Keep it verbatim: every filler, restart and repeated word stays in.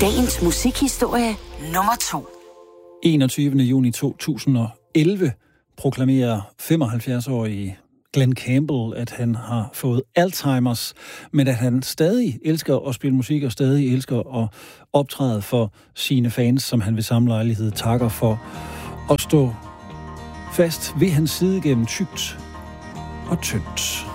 Dagens musikhistorie nummer to. enogtyvende juni to tusind og elleve proklamerer femoghalvfjerds-årige Glen Campbell, at han har fået Alzheimers, men at han stadig elsker at spille musik og stadig elsker at optræde for sine fans, som han ved samme lejlighed takker for at stå fast ved hans side gennem tykt og tyndt.